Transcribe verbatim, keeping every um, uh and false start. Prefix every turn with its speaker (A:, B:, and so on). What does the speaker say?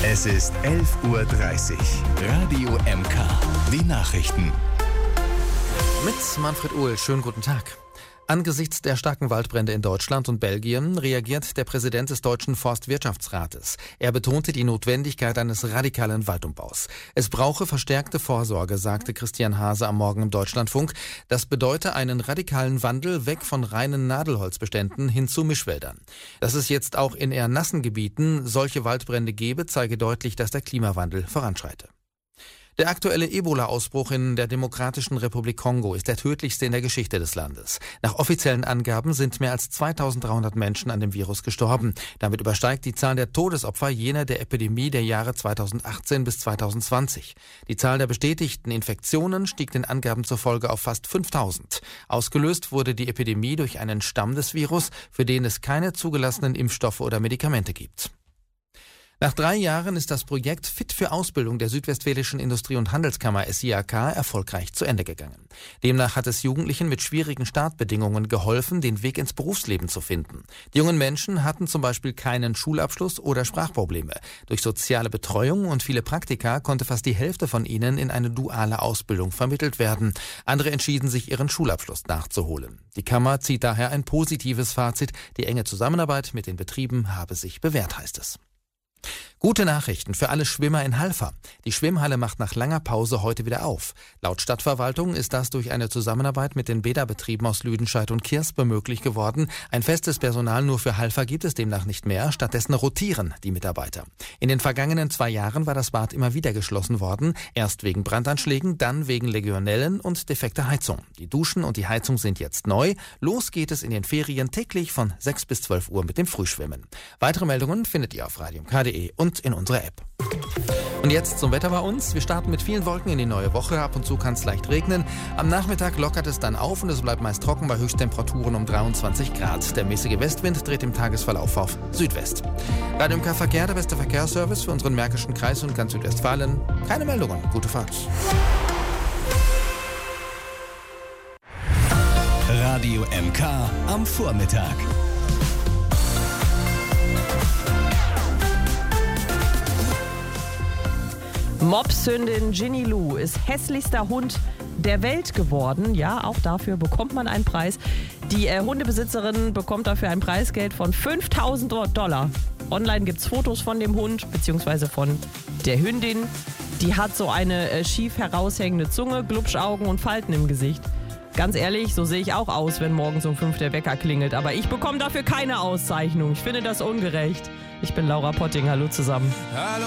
A: Es ist elf Uhr dreißig. Radio M K. Die Nachrichten.
B: Mit Manfred Uhl. Schönen guten Tag. Angesichts der starken Waldbrände in Deutschland und Belgien reagiert der Präsident des Deutschen Forstwirtschaftsrates. Er betonte die Notwendigkeit eines radikalen Waldumbaus. Es brauche verstärkte Vorsorge, sagte Christian Hase am Morgen im Deutschlandfunk. Das bedeute einen radikalen Wandel weg von reinen Nadelholzbeständen hin zu Mischwäldern. Dass es jetzt auch in eher nassen Gebieten solche Waldbrände gebe, zeige deutlich, dass der Klimawandel voranschreite. Der aktuelle Ebola-Ausbruch in der Demokratischen Republik Kongo ist der tödlichste in der Geschichte des Landes. Nach offiziellen Angaben sind mehr als zweitausenddreihundert Menschen an dem Virus gestorben. Damit übersteigt die Zahl der Todesopfer jener der Epidemie der Jahre zweitausendachtzehn bis zweitausendzwanzig. Die Zahl der bestätigten Infektionen stieg den Angaben zufolge auf fast fünftausend. Ausgelöst wurde die Epidemie durch einen Stamm des Virus, für den es keine zugelassenen Impfstoffe oder Medikamente gibt. Nach drei Jahren ist das Projekt Fit für Ausbildung der Südwestfälischen Industrie- und Handelskammer S I A K erfolgreich zu Ende gegangen. Demnach hat es Jugendlichen mit schwierigen Startbedingungen geholfen, den Weg ins Berufsleben zu finden. Die jungen Menschen hatten zum Beispiel keinen Schulabschluss oder Sprachprobleme. Durch soziale Betreuung und viele Praktika konnte fast die Hälfte von ihnen in eine duale Ausbildung vermittelt werden. Andere entschieden sich, ihren Schulabschluss nachzuholen. Die Kammer zieht daher ein positives Fazit. Die enge Zusammenarbeit mit den Betrieben habe sich bewährt, heißt es. Gute Nachrichten für alle Schwimmer in Halver. Die Schwimmhalle macht nach langer Pause heute wieder auf. Laut Stadtverwaltung ist das durch eine Zusammenarbeit mit den Bäderbetrieben aus Lüdenscheid und Kirspe möglich geworden. Ein festes Personal nur für Halver gibt es demnach nicht mehr. Stattdessen rotieren die Mitarbeiter. In den vergangenen zwei Jahren war das Bad immer wieder geschlossen worden. Erst wegen Brandanschlägen, dann wegen Legionellen und defekter Heizung. Die Duschen und die Heizung sind jetzt neu. Los geht es in den Ferien täglich von sechs bis zwölf Uhr mit dem Frühschwimmen. Weitere Meldungen findet ihr auf radio m k punkt d e und in unserer App. Und jetzt zum Wetter bei uns. Wir starten mit vielen Wolken in die neue Woche. Ab und zu kann es leicht regnen. Am Nachmittag lockert es dann auf und es bleibt meist trocken bei Höchsttemperaturen um dreiundzwanzig Grad. Der mäßige Westwind dreht im Tagesverlauf auf Südwest. Radio M K Verkehr, der beste Verkehrsservice für unseren Märkischen Kreis und ganz Südwestfalen. Keine Meldungen. Gute Fahrt.
A: Radio M K am Vormittag.
C: Mopshündin Ginny Lou ist hässlichster Hund der Welt geworden. Ja, auch dafür bekommt man einen Preis. Die äh, Hundebesitzerin bekommt dafür ein Preisgeld von fünftausend Dollar. Online gibt es Fotos von dem Hund bzw. von der Hündin. Die hat so eine äh, schief heraushängende Zunge, Glubschaugen und Falten im Gesicht. Ganz ehrlich, so sehe ich auch aus, wenn morgens um fünf der Wecker klingelt. Aber ich bekomme dafür keine Auszeichnung. Ich finde das ungerecht. Ich bin Laura Potting. Hallo zusammen. Hallo.